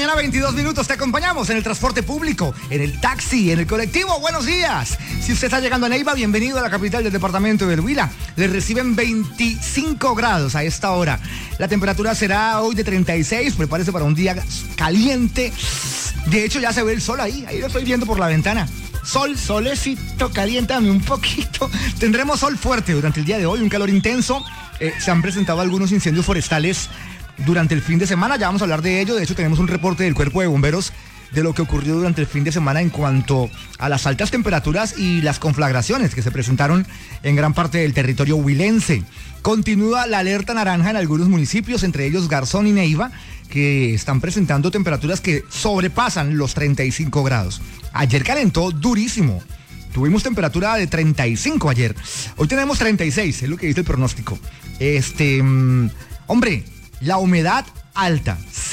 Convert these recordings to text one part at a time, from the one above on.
mañana, 22 minutos. Te acompañamos en el transporte público, en el taxi, en el colectivo. Buenos días. Si usted está llegando a Neiva, bienvenido a la capital del departamento del Huila. Le reciben 25 grados a esta hora. La temperatura será hoy de 36. Prepárese para un día caliente. De hecho, ya se ve el sol ahí. Ahí lo estoy viendo por la ventana. Solecito, caliéntame un poquito. Tendremos sol fuerte durante el día de hoy, un calor intenso. Se han presentado algunos incendios forestales durante el fin de semana, ya vamos a hablar de ello. De hecho, tenemos un reporte del Cuerpo de Bomberos de lo que ocurrió durante el fin de semana en cuanto a las altas temperaturas y las conflagraciones que se presentaron en gran parte del territorio huilense. Continúa la alerta naranja en algunos municipios, entre ellos Garzón y Neiva, que están presentando temperaturas que sobrepasan los 35 grados. Ayer calentó durísimo. Tuvimos temperatura de 35 ayer. Hoy tenemos 36, es lo que dice el pronóstico. Hombre, la humedad alta,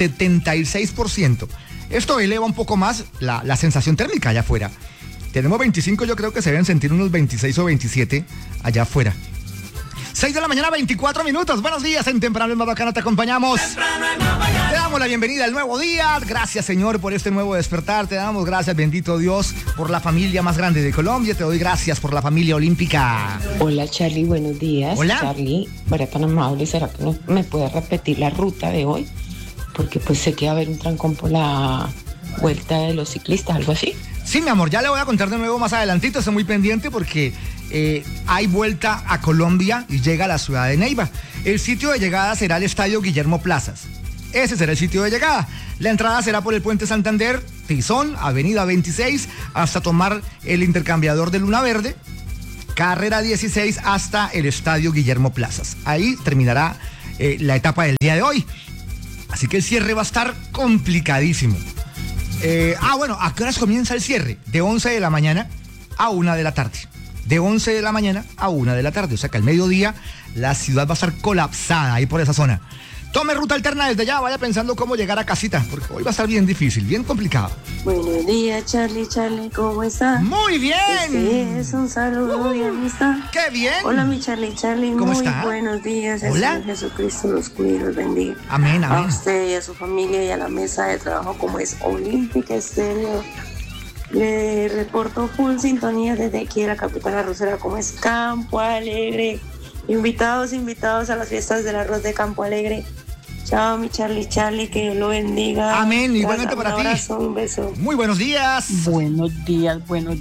76%. Esto eleva un poco más la sensación térmica allá afuera. Tenemos 25, yo creo que se deben sentir unos 26 o 27 allá afuera. 6 de la mañana, 24 minutos. Buenos días, en Temprano es más bacano te acompañamos. Te damos la bienvenida al nuevo día. Gracias, Señor, por este nuevo despertar. Te damos gracias, bendito Dios, por la familia más grande de Colombia. Te doy gracias por la familia olímpica. Hola, Charlie, buenos días. Hola. Charlie, para tan amable, ¿será que me puede repetir la ruta de hoy? Porque pues sé que va a haber un trancón por la vuelta de los ciclistas, algo así. Sí, mi amor, ya le voy a contar de nuevo más adelantito. Estoy muy pendiente porque hay vuelta a Colombia y llega a la ciudad de Neiva. El sitio de llegada será el Estadio Guillermo Plazas. Ese será el sitio de llegada. La entrada será por el Puente Santander, Tizón, Avenida 26, hasta tomar el intercambiador de Luna Verde, carrera 16 hasta el Estadio Guillermo Plazas. Ahí terminará la etapa del día de hoy. Así que el cierre va a estar complicadísimo. ¿A qué horas comienza el cierre? De 11 de la mañana a 1 de la tarde. De 11 de la mañana a 1 de la tarde. O sea que al mediodía la ciudad va a estar colapsada ahí por esa zona. Tome ruta alterna desde ya, vaya pensando cómo llegar a casita, porque hoy va a estar bien difícil, bien complicado. Buenos días, Charlie, ¿cómo está? ¡Muy bien! Este es un saludo de amistad. ¡Qué bien! Hola, mi Charlie, ¿Cómo muy está? buenos días. Hola. El Señor Jesucristo los cuide y los bendiga. Amén, A amén. usted y a su familia y a la mesa de trabajo como es Olímpica Estéreo. Le reporto full sintonía desde aquí de la capital arrocera como es Campo Alegre. Invitados a las fiestas del arroz de Campo Alegre. Chao, mi Charlie, que Dios lo bendiga. Amén, igualmente para ti. Un abrazo, un beso. Muy buenos días. Buenos días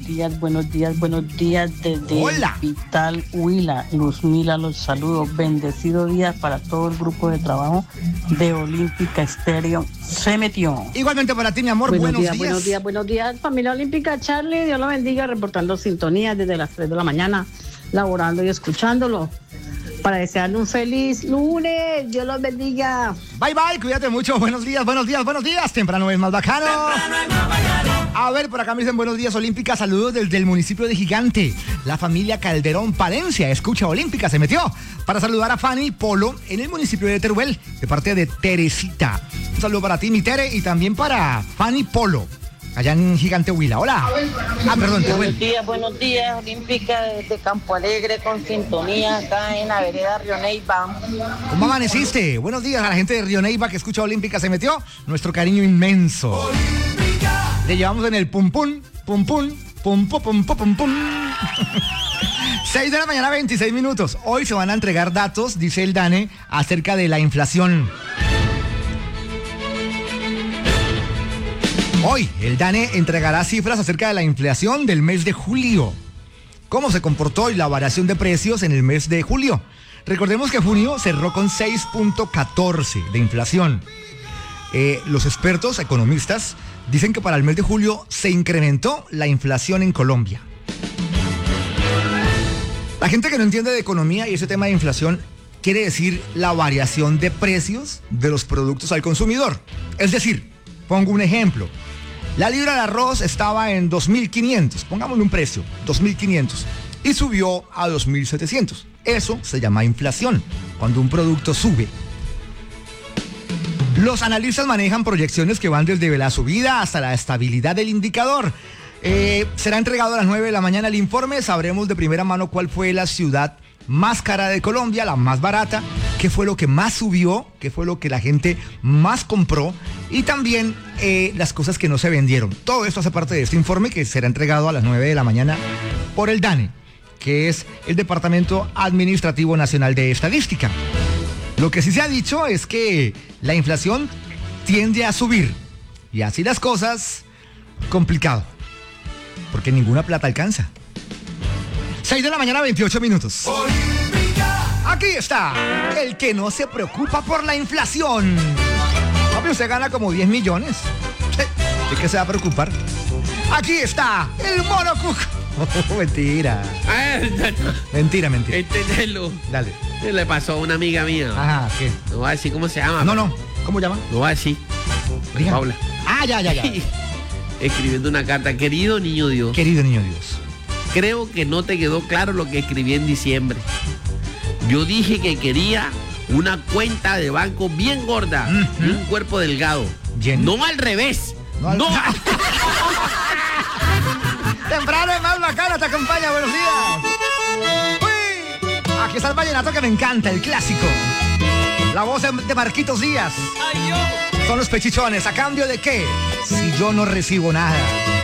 desde Hola. el Hospital Huila. Luzmila los saludo. Bendecido día para todo el grupo de trabajo de Olímpica Estéreo. Se metió. Igualmente para ti, mi amor, buenos Buenos días, familia olímpica. Charlie, Dios lo bendiga, reportando sintonía desde las 3 de la mañana, laborando y escuchándolo. Para desearle un feliz lunes, Dios los bendiga. Bye, cuídate mucho. Buenos días. Temprano es más bacano. A ver, por acá me dicen buenos días, Olímpica. Saludos desde el municipio de Gigante. La familia Calderón Palencia escucha Olímpica, se metió para saludar a Fanny Polo en el municipio de Teruel, de parte de Teresita. Un saludo para ti, mi Tere, y también para Fanny Polo, allá en Gigante Huila. Hola. Perdón, Teruel. Buenos días, Olímpica desde Campo Alegre con sintonía acá en la vereda Río Neiva. ¿Cómo amaneciste? Buenos días a la gente de Río Neiva que escucha Olímpica, se metió. Nuestro cariño inmenso. Le llevamos en el pum pum, pum pum, pum pum pum pum pum. 6 de la mañana, 26 minutos. Hoy se van a entregar datos, dice el DANE, acerca de la inflación. Hoy el DANE entregará cifras acerca de la inflación del mes de julio. ¿Cómo se comportó y la variación de precios en el mes de julio? Recordemos que junio cerró con 6.14 de inflación. Los expertos economistas dicen que para el mes de julio se incrementó la inflación en Colombia. La gente que no entiende de economía y ese tema de inflación quiere decir la variación de precios de los productos al consumidor. Es decir, pongo un ejemplo. La libra de arroz estaba en 2.500, pongámosle un precio, 2.500, y subió a 2.700. Eso se llama inflación, cuando un producto sube. Los analistas manejan proyecciones que van desde la subida hasta la estabilidad del indicador. Será entregado a las 9 de la mañana el informe, sabremos de primera mano cuál fue la ciudad más cara de Colombia, la más barata, qué fue lo que más subió, qué fue lo que la gente más compró y también las cosas que no se vendieron. Todo esto hace parte de este informe que será entregado a las 9 de la mañana por el DANE, que es el Departamento Administrativo Nacional de Estadística. Lo que sí se ha dicho es que la inflación tiende a subir y así las cosas, complicado, porque ninguna plata alcanza. 6 de la mañana, 28 minutos. Aquí está, el que no se preocupa por la inflación. Papi, usted gana como 10 millones. ¿De qué se va a preocupar? Aquí está, el Mono Cuco. Mentira. Mentira. Entendelo. Dale. ¿Qué le pasó a una amiga mía? Ajá, ¿qué? No voy a decir cómo se llama. No. ¿Cómo llama? No voy a decir. Diga. Paula. Ah, ya. Escribiendo una carta. Querido niño Dios. Querido niño Dios. Creo que no te quedó claro lo que escribí en diciembre. Yo dije que quería una cuenta de banco bien gorda y un cuerpo delgado. Bien. No al revés. No. Temprano es más bacana, te acompaña, buenos días. Uy, aquí está el vallenato que me encanta, el clásico. La voz de Marquitos Díaz. Son los Pechichones, ¿a cambio de qué? Si yo no recibo nada.